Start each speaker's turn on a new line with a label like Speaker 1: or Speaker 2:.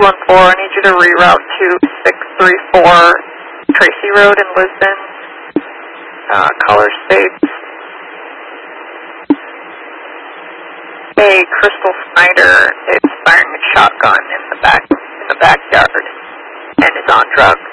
Speaker 1: I need you to reroute to 634 Tracy Road in Lisbon. Caller states a Crystal Snyder is firing a shotgun in the backyard and is on drugs.